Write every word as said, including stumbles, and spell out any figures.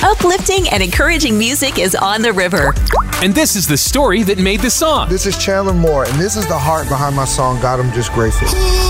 Uplifting and encouraging music is on the river. And this is the story that made the song. This is Chandler Moore, and this is the heart behind my song, God, I'm Just Grateful.